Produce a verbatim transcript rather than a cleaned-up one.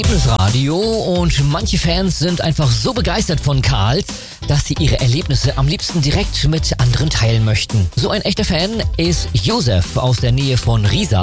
Erlebnisradio und manche Fans sind einfach so begeistert von Karls, dass sie ihre Erlebnisse am liebsten direkt mit anderen teilen möchten. So ein echter Fan ist Josef aus der Nähe von Riesa.